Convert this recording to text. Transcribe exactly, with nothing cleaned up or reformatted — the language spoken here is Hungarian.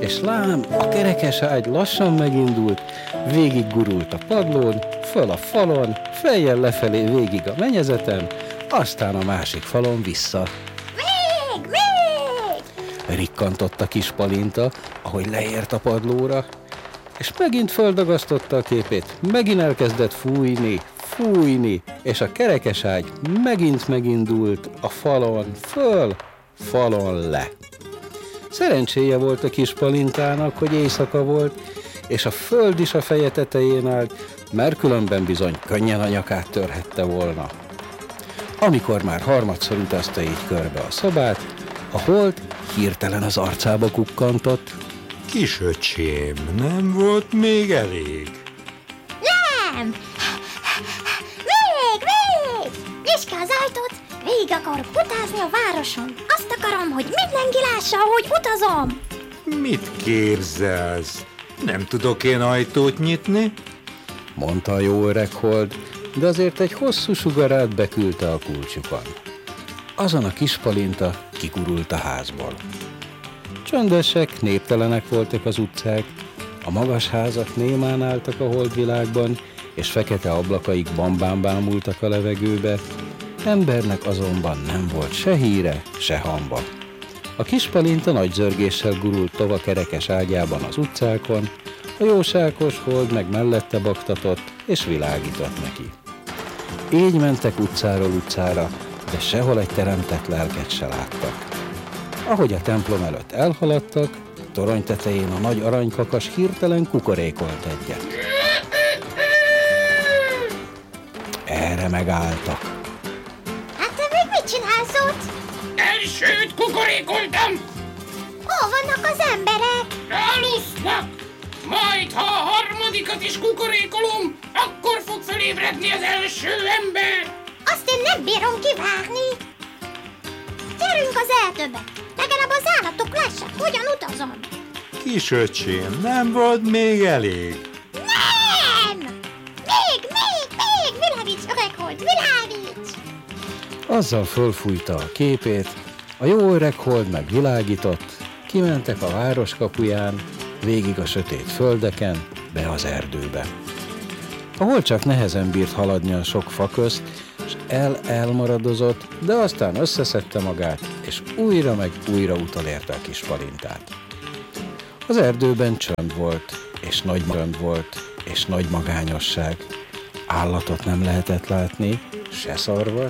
és lám, a kerekes ágy lassan megindult, végig gurult a padlón, föl a falon, fejjel lefelé végig a menyezeten, aztán a másik falon vissza. Vég, vég! Rikkantott a kis Palinta, ahogy leért a padlóra, és megint földagasztotta a képét, megint elkezdett fújni, fújni, és a kerekes ágy megint megindult a falon föl, falon le. Szerencséje volt a kis Palintának, hogy éjszaka volt, és a föld is a feje tetején állt, mert különben bizony könnyen a nyakát törhette volna. Amikor már harmadszor utazta így körbe a szobát, a hold hirtelen az arcába kukkantott. Kisöcsém, nem volt még elég? Nem! Vég, vég! Nyisd ki az ajtót, végig akarok utázni a városon. Azt akarom, hogy mindenki lássa, hogy utazom. Mit képzelsz? Nem tudok én ajtót nyitni? Mondta a jó öreg hold, de azért egy hosszú sugarát beküldte a kulcsukon. Azon a kis Palinta kigurult a házból. Csöndesek, néptelenek voltak az utcák, a magas házak némán álltak a holdvilágban, és fekete ablakaik bambán bámultak a levegőbe, embernek azonban nem volt se híre, se hamba. A kis Palinta nagy zörgéssel gurult tova kerekes ágyában az utcákon, a jóságos hold meg mellette baktatott, és világított neki. Így mentek utcáról utcára, de sehol egy teremtett lelket se láttak. Ahogy a templom előtt elhaladtak, torony tetején a nagy aranykakas hirtelen kukorékolt egyet. Erre megálltak. Hát te még mit csinálsz ott? Elsőt kukorékoltam! Hol vannak az emberek? Elusznak! Majd, ha a harmadikat is kukorékolom, akkor fog fölébredni az első ember! Azt én nem bírom kivárni. Gyerünk az erdőbe, legalább az állatok lássák, hogyan utazom. Kisöcsém, nem volt még elég? Nem! Még, még, még! Világíts, öreg hold, világíts! Azzal fölfújta a képét, a jó öreg hold meg világított, kimentek a város kapuján, végig a sötét földeken, be az erdőbe. A hold csak nehezen bírt haladni a sok fa közt, és el-elmaradozott, de aztán összeszedte magát, és újra meg újra utolérte a kis Palintát. Az erdőben csönd volt, és nagy csönd volt, és nagy magányosság. Állatot nem lehetett látni, se szarvas,